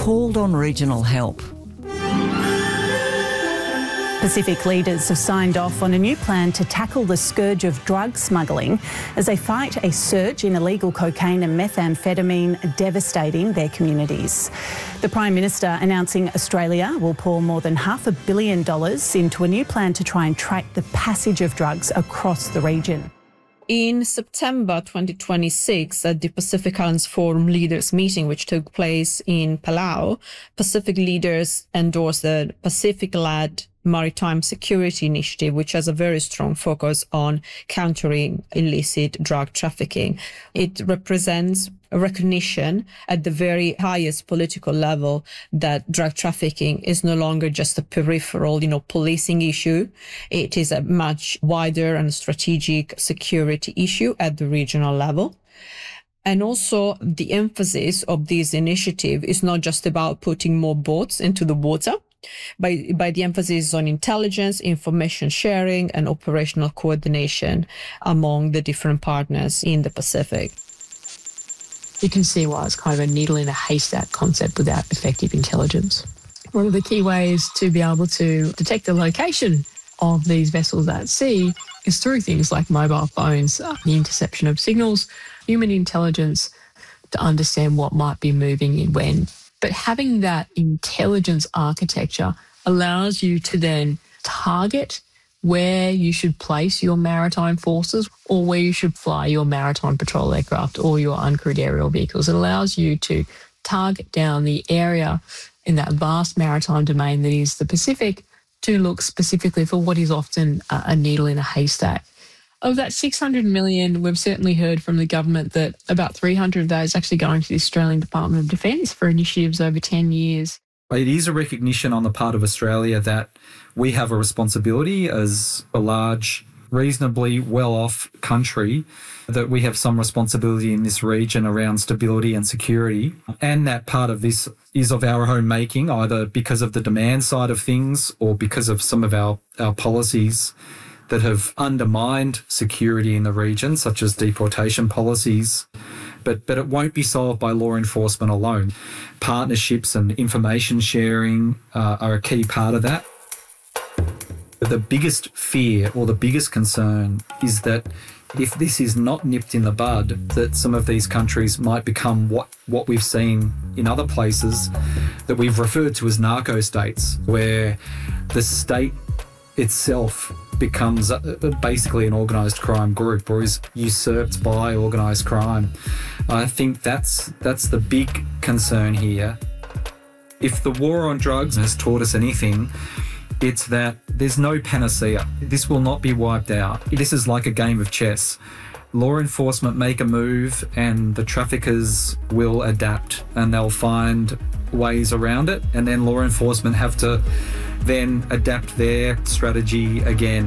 called on regional help. Pacific leaders have signed off on a new plan to tackle the scourge of drug smuggling as they fight a surge in illegal cocaine and methamphetamine devastating their communities. The Prime Minister announcing Australia will pour more than $500 million into a new plan to try and track the passage of drugs across the region. In September 2026, at the Pacific Islands Forum Leaders meeting, which took place in Palau, Pacific leaders endorsed the Pacific-led Maritime Security Initiative, which has a very strong focus on countering illicit drug trafficking. It represents a recognition at the very highest political level that drug trafficking is no longer just a peripheral, policing issue. It is a much wider and strategic security issue at the regional level. And also the emphasis of this initiative is not just about putting more boats into the water, by the emphasis on intelligence, information sharing, and operational coordination among the different partners in the Pacific. You can see why it's kind of a needle in a haystack concept without effective intelligence. One of the key ways to be able to detect the location of these vessels at sea is through things like mobile phones, the interception of signals, human intelligence to understand what might be moving in when. But having that intelligence architecture allows you to then target where you should place your maritime forces or where you should fly your maritime patrol aircraft or your uncrewed aerial vehicles. It allows you to target down the area in that vast maritime domain that is the Pacific to look specifically for what is often a needle in a haystack. Of that 600 million, we've certainly heard from the government that about 300 of those is actually going to the Australian Department of Defence for initiatives over 10 years. It is a recognition on the part of Australia that we have a responsibility as a large, reasonably well-off country, that we have some responsibility in this region around stability and security. And that part of this is of our own making, either because of the demand side of things or because of some of our policies that have undermined security in the region, such as deportation policies. But it won't be solved by law enforcement alone. Partnerships and information sharing are a key part of that. But the biggest fear or the biggest concern is that if this is not nipped in the bud, that some of these countries might become what we've seen in other places that we've referred to as narco states, where the state itself becomes basically an organised crime group or is usurped by organised crime. I think that's the big concern here. If the war on drugs has taught us anything, it's that there's no panacea. This will not be wiped out. This is like a game of chess. Law enforcement make a move and the traffickers will adapt and they'll find ways around it, and then law enforcement have to then adapt their strategy again.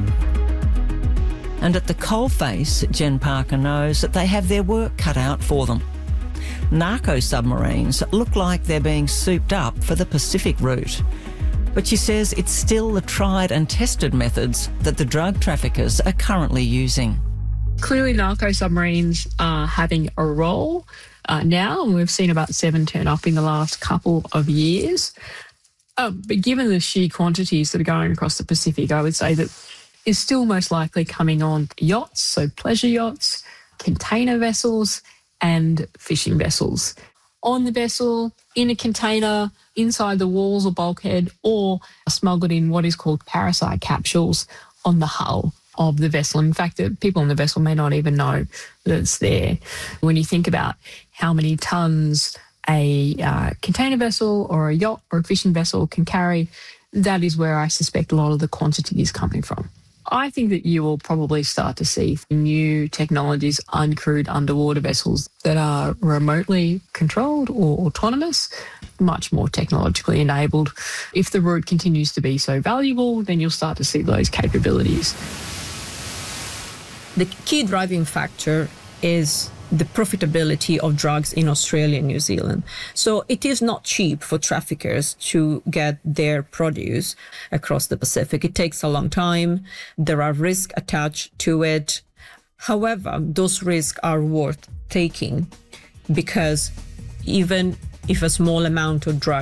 And at the coalface, Jen Parker knows that they have their work cut out for them. Narco submarines look like they're being souped up for the Pacific route. But she says it's still the tried and tested methods that the drug traffickers are currently using. Clearly, narco submarines are having a role now, and we've seen about 7 turn up in the last couple of years. But given the sheer quantities that are going across the Pacific, I would say that it's still most likely coming on yachts, so pleasure yachts, container vessels, and fishing vessels. On the vessel, in a container, inside the walls or bulkhead, or smuggled in what is called parasite capsules on the hull of the vessel. In fact, the people on the vessel may not even know that it's there. When you think about how many tons a container vessel or a yacht or a fishing vessel can carry, that is where I suspect a lot of the quantity is coming from. I think that you will probably start to see new technologies, uncrewed underwater vessels that are remotely controlled or autonomous, much more technologically enabled. If the route continues to be so valuable, then you'll start to see those capabilities. The key driving factor is the profitability of drugs in Australia and New Zealand. So it is not cheap for traffickers to get their produce across the Pacific. It takes a long time. There are risks attached to it. However, those risks are worth taking because even if a small amount of drugs